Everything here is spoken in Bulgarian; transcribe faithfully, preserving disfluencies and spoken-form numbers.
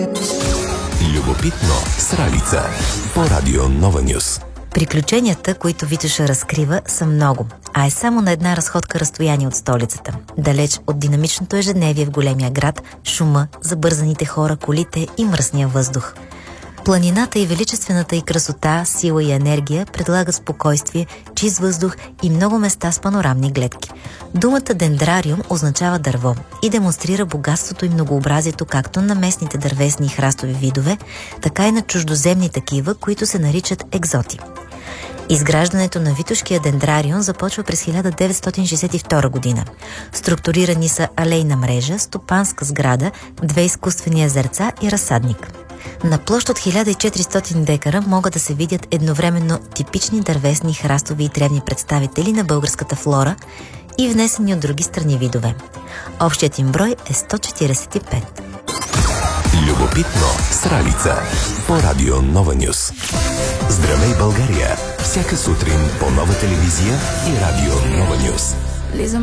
Любопитно с Ралица по радио Нова Нюс. Приключенията, които Витоша разкрива, са много, а е само на една разходка разстояние от столицата. Далеч от динамичното ежедневие в големия град, шума, забързаните хора, колите и мръсния въздух. Планината и величествената й красота, сила и енергия предлагат спокойствие, чист въздух и много места с панорамни гледки. Думата дендрариум означава дърво и демонстрира богатството и многообразието както на местните дървесни и храстови видове, така и на чуждоземни такива, които се наричат екзоти. Изграждането на Витошкия дендрариум започва през хиляда деветстотин шейсет и втора година. Структурирани са алейна мрежа, стопанска сграда, две изкуствени езерца и разсадник. На площ от хиляда и четиристотин декара могат да се видят едновременно типични дървесни, храстови и тревни представители на българската флора и внесени от други страни видове. Общият им брой е сто четиридесет и пет. Любопитно с Ралица по радио Нова Нюс. Здравей, България! Всяка сутрин по Нова телевизия и радио Нова Нюс.